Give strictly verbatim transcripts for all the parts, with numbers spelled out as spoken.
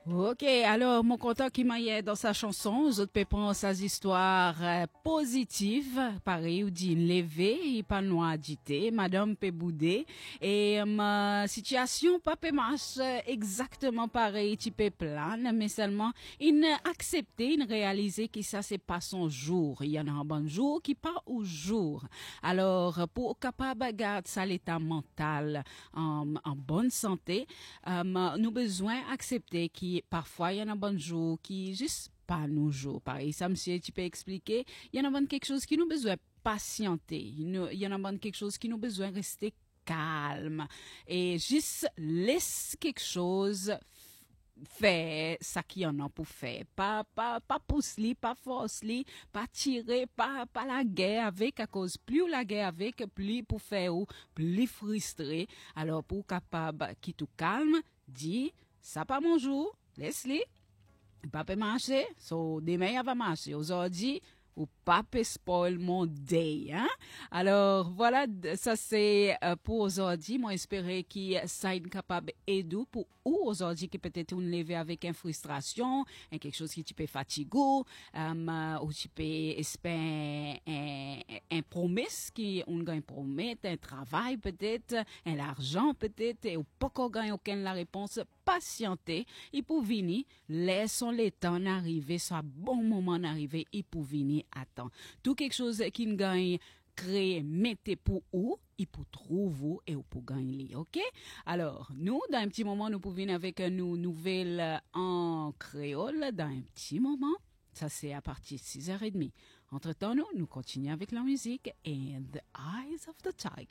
Ok, alors mon content qui m'a dans sa chanson, je peux penser à des histoires euh, positives, pareil ou dit levé, pas noir agité, madame peut bouder et ma situation pas peut marcher exactement pareil, tu peux plane, mais seulement il accepter, il réaliser que ça c'est pas son jour, il y en a un bon jour qui pas au jour. Alors pour capable garder ça l'état mental en, en bonne santé, euh, nous besoin accepter qui parfois il y en a bon jour qui juste pas nos jours. Pareil, ça monsieur tu peux expliquer, il y en a bon quelque chose qui nous besoin patienter. Il nous- il y en a bon quelque chose qui nous besoin rester calme et juste laisse quelque chose faire ça qu'il y en a pour faire. Pas, pas, pas pousser, pas forcer, pas tirer, pas, pas la guerre avec, à cause plus la guerre avec, plus pour faire ou plus frustré. Alors, pour capable qui tout calme, dit, ça pas mon jour, laisse-les, pas peut marcher, so demain il va marcher. Aujourd'hui, ou pas peut spoil mon day, hein? Alors, voilà, d- ça c'est euh, pour aujourd'hui. Moi, espérer qu'il ça est capable d'aider pour ou aujourd'hui qui peut-être on lever avec une frustration, hein, quelque chose qui tu peux fatiguer, euh, ou tu peux espérer un, un promesse qui on gagne promet, un travail peut-être, un argent peut-être, et ou pas qu'on gagne aucune la réponse, patienter, et pour venir, laissons les temps arriver, soit bon moment arriver, et pour venir à temps. Tout quelque chose qui nous gagne créer, mettez pour où, et pour trouver et pour gagner, ok? Alors, nous, dans un petit moment, nous pouvons venir avec une nouvelle en créole, dans un petit moment. Ça, c'est à partir de six heures trente. Entre-temps, nous, nous continuons avec la musique et The Eyes of the Tiger.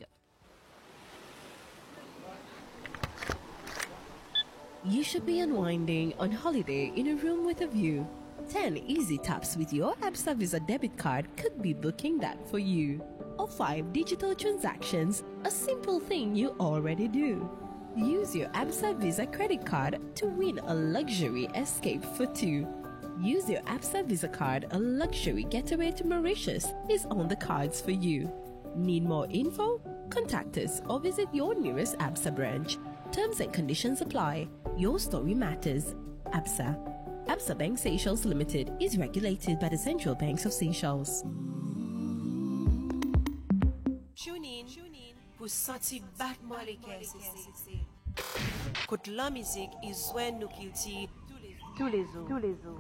You should be unwinding on holiday in a room with a view. ten easy taps with your Absa Visa debit card could be booking that for you. Or five digital transactions, a simple thing you already do. Use your Absa Visa credit card to win a luxury escape for two. Use your Absa Visa card, a luxury getaway to Mauritius is on the cards for you. Need more info? Contact us or visit your nearest Absa branch. Terms and conditions apply. Your story matters. Absa. Absa Bank Seychelles Limited is regulated by the Central Banks of Seychelles. Tune in pour sentir battement les cœurs. Côte la musique, ils joignent nous qui tous les jours. Tous les jours.